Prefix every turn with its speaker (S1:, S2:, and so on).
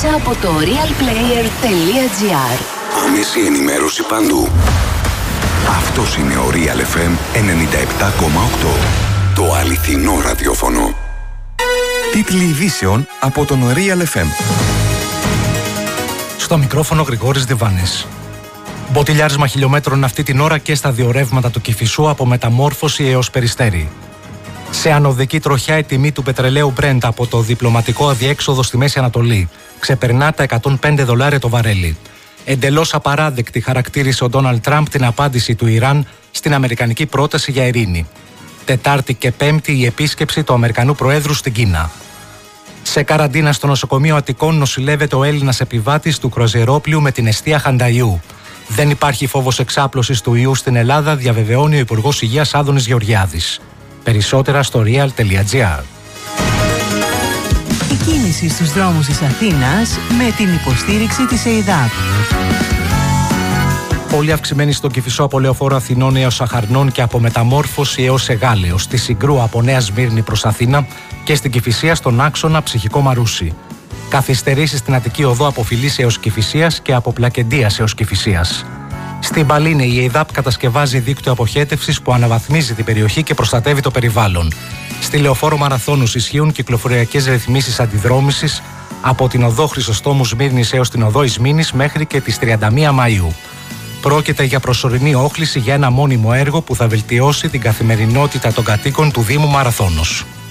S1: μέσα από το realplayer.gr.
S2: Άμεση ενημέρωση παντού. Αυτός είναι ο Real FM 97,8. Το αληθινό ραδιόφωνο.
S3: Τίτλοι ειδήσεων από τον Real FM.
S4: Στο μικρόφωνο Γρηγόρης Διβάνης. Μποτιλιάρισμα χιλιόμετρων αυτή την ώρα και στα δύο ρεύματα του Κηφισού από Μεταμόρφωση έως Περιστέρι. Σε ανωδική τροχιά η τιμή του πετρελαίου Brent από το διπλωματικό αδιέξοδο στη Μέση Ανατολή ξεπερνά τα $105 το βαρέλι. Εντελώς απαράδεκτη χαρακτήρισε ο Ντόναλντ Τραμπ την απάντηση του Ιράν στην αμερικανική πρόταση για ειρήνη. Τετάρτη και Πέμπτη η επίσκεψη του Αμερικανού Προέδρου στην Κίνα. Σε καραντίνα στο νοσοκομείο Αττικών νοσηλεύεται ο Έλληνας επιβάτης του κρουαζιερόπλοιου με την εστία Χανταϊού. Δεν υπάρχει φόβος εξάπλωσης του ιού στην Ελλάδα, διαβεβαιώνει ο Υπουργός Υγείας Άδωνης Γεωργιάδης. Περισσότερα στο real.gr.
S5: Η κίνηση στους δρόμους της Αθήνας με την υποστήριξη της ΕΙΔΑΠ.
S4: Πολύ αυξημένη στον Κηφισό από Λεωφόρο Αθηνών έως Αχαρνών και από Μεταμόρφωση έως Εγάλεο, στη Συγκρού από Νέα Σμύρνη προς Αθήνα και στην Κηφισία στον άξονα Ψυχικό Μαρούσι. Καθυστερήσεις στην Αττική Οδό από Φιλής έως Κηφισίας και από Πλακεντίας έως Κηφισίας. Στην Παλίνη η ΕΙΔΑΠ κατασκευάζει δίκτυο αποχέτευσης που αναβαθμίζει την περιοχή και προστατεύει το περιβάλλον. Στη Λεωφόρο Μαραθώνους ισχύουν κυκλοφοριακές ρυθμίσεις αντιδρόμησης από την Οδό Χρυσοστόμου Σμύρνης έως την Οδό Ισμήνης μέχρι και τις 31 Μαΐου. Πρόκειται για προσωρινή όχληση για ένα μόνιμο έργο που θα βελτιώσει την καθημερινότητα των κατοίκων του Δήμου Μαραθώνος.